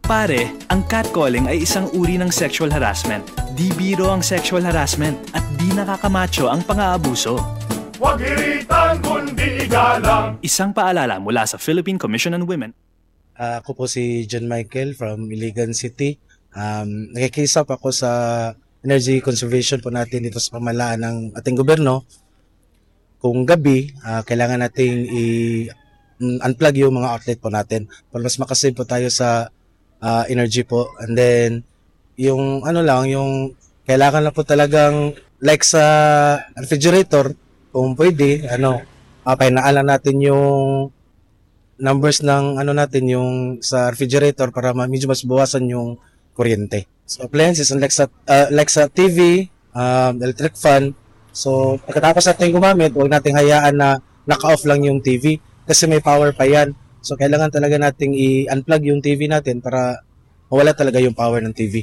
Pare, ang catcalling ay isang uri ng sexual harassment. Di biro ang sexual harassment at di nakakamacho ang pang-aabuso. Huwag iritan kundi igalang. Isang paalala mula sa Philippine Commission on Women. Ako po si John Michael from Iligan City. Nakikisap ako sa energy conservation po natin dito sa pamahalaan ng ating gobyerno. Kung gabi, kailangan nating i-unplug yung mga outlet po natin para mas makasave po tayo sa energy po. And then, yung yung kailangan na po talagang like sa refrigerator, kung pwede, painaalan natin yung numbers ng natin yung sa refrigerator para medyo mas bawasan yung kuryente. So appliances like sa TV, electric fan. So pagkatapos natin gumamit, huwag nating hayaan na naka-off lang yung TV kasi may power pa yan. So kailangan talaga nating i-unplug yung TV natin para mawala talaga yung power ng TV.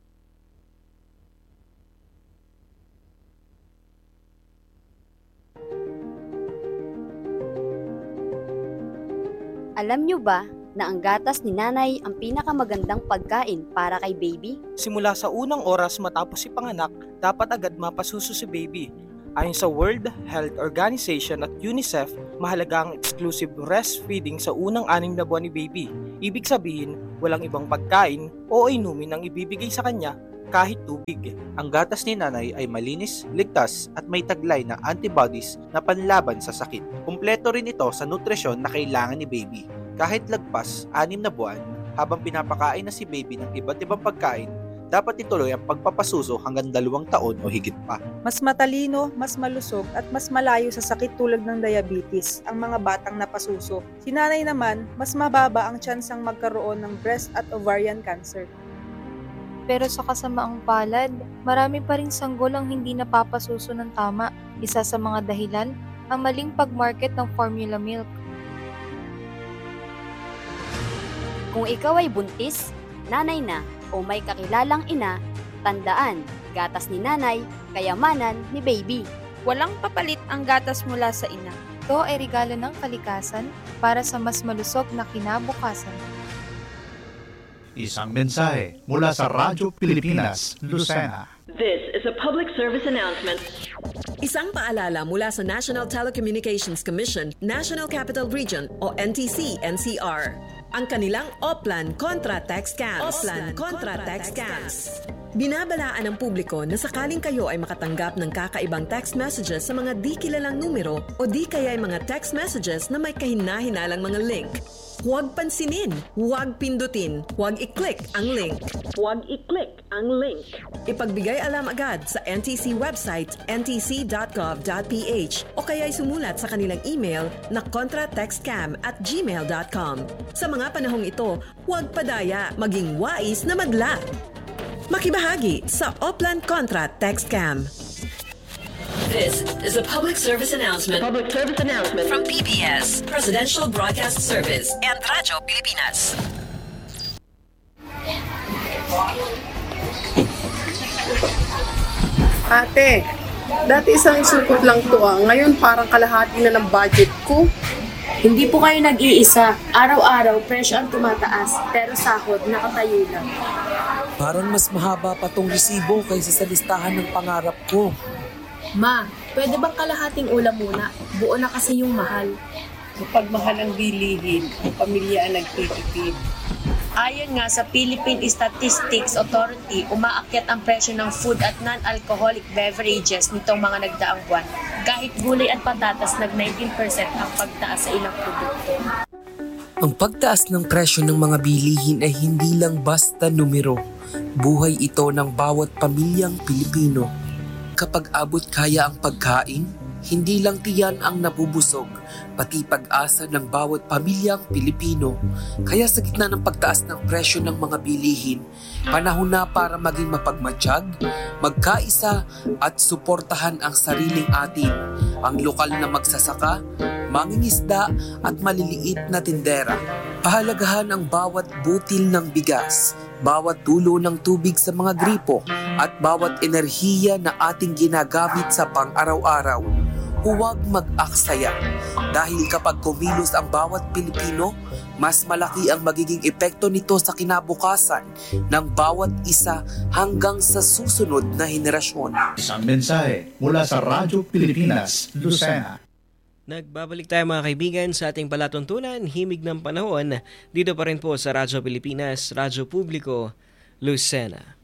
Alam nyo ba na ang gatas ni nanay ang pinakamagandang pagkain para kay baby? Simula sa unang oras matapos ipanganak, dapat agad mapasuso si baby. Ayon sa World Health Organization at UNICEF, mahalaga ang exclusive breastfeeding sa unang 6 na buwan ni baby. Ibig sabihin, walang ibang pagkain o inumin ang ibibigay sa kanya kahit tubig. Ang gatas ni nanay ay malinis, ligtas at may taglay na antibodies na panlaban sa sakit. Kumpleto rin ito sa nutrisyon na kailangan ni baby. Kahit lagpas 6 na buwan, habang pinapakain na si baby ng iba't ibang pagkain, dapat ituloy ang pagpapasuso hanggang 2 taon o higit pa. Mas matalino, mas malusog at mas malayo sa sakit tulad ng diabetes ang mga batang napasuso. Si nanay naman, mas mababa ang tsansang magkaroon ng breast at ovarian cancer. Pero sa kasamaang palad, marami pa ring sanggol ang hindi napapasuso ng tama. Isa sa mga dahilan, ang maling pag-market ng formula milk. Kung ikaw ay buntis, nanay na, o may kakilalang ina, tandaan, gatas ni nanay, kayamanan ni baby. Walang papalit ang gatas mula sa ina. Ito ay regalo ng kalikasan para sa mas malusog na kinabukasan. Isang mensahe mula sa Radyo Pilipinas, Lucena. This is a public service announcement. Isang paalala mula sa National Telecommunications Commission, National Capital Region o NTC-NCR. Ang kanilang Oplan Contra Text Scams. Binabalaan ng publiko na sakaling kayo ay makatanggap ng kakaibang text messages sa mga di kilalang numero o di kaya ay mga text messages na may kahina-hinalang mga link. Huwag pansinin, huwag pindutin, huwag i-click ang link. Ipagbigay alam agad sa NTC website ntc.gov.ph o kaya'y sumulat sa kanilang email na contratextcam@gmail.com. Sa mga panahong ito, huwag padaya, maging wais na madla. Makibahagi sa Oplan Contra Text Scam. This is a public service announcement. From PBS, Presidential Broadcast Service and Radyo Pilipinas. Ate, dati isang sukot lang to ngayon parang kalahati na ng budget ko. Hindi po kayo nag-iisa. Araw-araw, presyo ang tumataas, pero sahod nakatayo lang. Parang mas mahaba pa tong resibo kaysa sa listahan ng pangarap ko. Ma, pwede bang kalahating ulam muna? Buo na kasi yung mahal. Kapag mahal ang bilihin, ang pamilya ang nagtitipid. Ayon nga sa Philippine Statistics Authority, umaakyat ang presyo ng food at non-alcoholic beverages nitong mga nagdaang buwan. Kahit gulay at patatas, nag-19% ang pagtaas sa ilang produkto. Ang pagtaas ng presyo ng mga bilihin ay hindi lang basta numero. Buhay ito ng bawat pamilyang Pilipino. Kapag abot kaya ang pagkain, hindi lang tiyan ang nabubusog, pati pag-asa ng bawat pamilyang Pilipino. Kaya sa gitna ng pagtaas ng presyo ng mga bilihin, panahon na para maging mapagmatsyag, magkaisa at suportahan ang sariling atin, ang lokal na magsasaka, mangingisda at maliliit na tindera. Pahalagahan ang bawat butil ng bigas, bawat tulo ng tubig sa mga gripo at bawat enerhiya na ating ginagamit sa pang-araw-araw. Huwag mag-aksaya dahil kapag kumilos ang bawat Pilipino, mas malaki ang magiging epekto nito sa kinabukasan ng bawat isa hanggang sa susunod na henerasyon. Isang mensahe mula sa Radyo Pilipinas, Lucena. Nagbabalik tayo mga kaibigan sa ating palatuntunan, himig ng panahon, dito pa rin po sa Radyo Pilipinas, Radyo Publiko, Lucena.